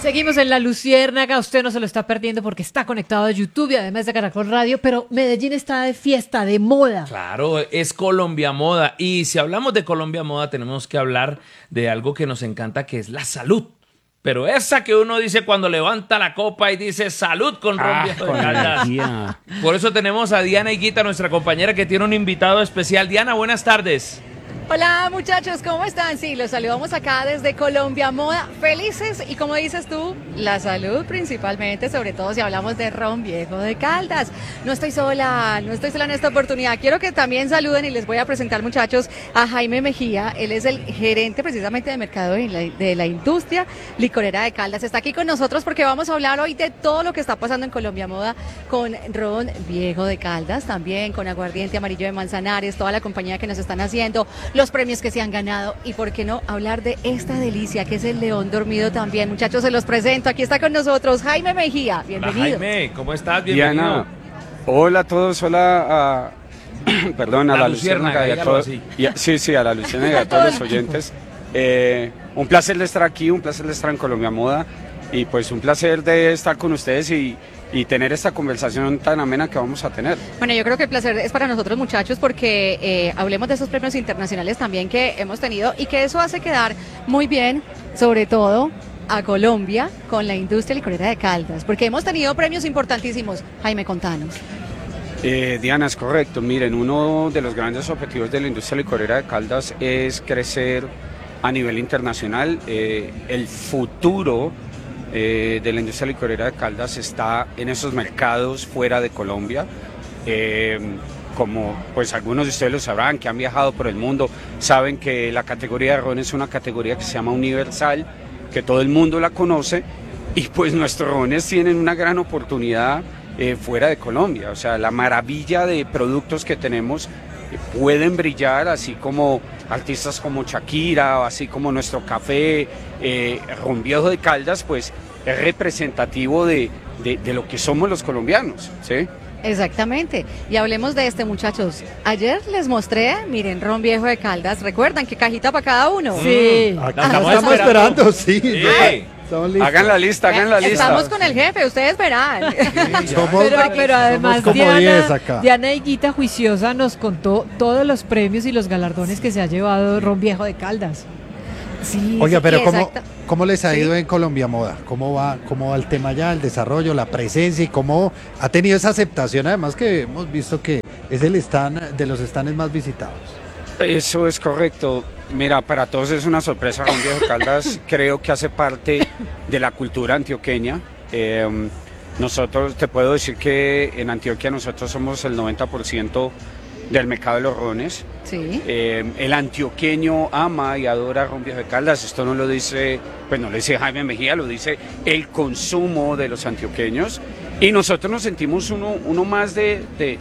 Seguimos en La Luciérnaga, usted no se lo está perdiendo porque está conectado a YouTube y además de Caracol Radio, pero Medellín está de fiesta, de moda. Claro, es Colombia Moda. Y si hablamos de Colombia Moda, tenemos que hablar de algo que nos encanta, que es la salud. Pero esa que uno dice cuando levanta la copa y dice salud con Ron Viejo de Caldas. Por eso tenemos a Diana Higuita, nuestra compañera, que tiene un invitado especial. Diana, buenas tardes. Hola muchachos, ¿cómo están? Sí, los saludamos acá desde Colombia Moda, felices y como dices tú, la salud principalmente, sobre todo si hablamos de Ron Viejo de Caldas. No estoy sola en esta oportunidad, quiero que también saluden y les voy a presentar muchachos a Jaime Mejía, él es el gerente precisamente de mercado de la industria licorera de Caldas, está aquí con nosotros porque vamos a hablar hoy de todo lo que está pasando en Colombia Moda con Ron Viejo de Caldas, también con Aguardiente Amarillo de Manzanares, toda la compañía que nos están haciendo, los premios que se han ganado y por qué no hablar de esta delicia que es el León Dormido también. Muchachos, se los presento. Aquí está con nosotros Jaime Mejía. Bienvenido. Jaime, ¿cómo estás? Bienvenido. Diana, hola a todos, hola perdón, a la Luciérnaga y a todos. Sí, a la Luciérnaga y a todos los oyentes. Un placer de estar aquí, un placer de estar en Colombia Moda y pues un placer de estar con ustedes y tener esta conversación tan amena que vamos a tener. Bueno, yo creo que el placer es para nosotros muchachos porque hablemos de esos premios internacionales también que hemos tenido y que eso hace quedar muy bien, sobre todo a Colombia con la industria licorera de Caldas, porque hemos tenido premios importantísimos. Jaime, contanos. Diana, es correcto. Miren, uno de los grandes objetivos de la industria licorera de Caldas es crecer a nivel internacional. El futuro de la industria licorera de Caldas está en esos mercados fuera de Colombia. Como pues algunos de ustedes lo sabrán, que han viajado por el mundo, saben que la categoría de ron es una categoría que se llama universal, que todo el mundo la conoce, y pues nuestros rones tienen una gran oportunidad fuera de Colombia. O sea, la maravilla de productos que tenemos pueden brillar, así como artistas como Shakira, así como nuestro café, Ron Viejo de Caldas, pues es representativo de lo que somos los colombianos, ¿sí? Exactamente, y hablemos de muchachos. Ayer les mostré, miren, Ron Viejo de Caldas, ¿recuerdan qué cajita para cada uno? Sí. Estamos esperando, sí. Hagan la lista. Estamos con el jefe, ustedes verán. Pero además como 10 acá. Diana Higuita juiciosa nos contó todos los premios y los galardones que se ha llevado Ron Viejo de Caldas. Sí, Oiga, pero exacto. ¿cómo les ha ido en Colombia Moda? ¿Cómo va el tema ya, el desarrollo, la presencia y cómo ha tenido esa aceptación? Además que hemos visto que es el stand de los stands más visitados. Eso es correcto. Mira, para todos es una sorpresa Ron Viejo de Caldas. Creo que hace parte de la cultura antioqueña. Nosotros, te puedo decir que en Antioquia nosotros somos el 90% del mercado de los rones. Sí. El antioqueño ama y adora Ron Viejo de Caldas. Esto no lo dice, pues no lo dice Jaime Mejía, lo dice el consumo de los antioqueños. Y nosotros nos sentimos uno más de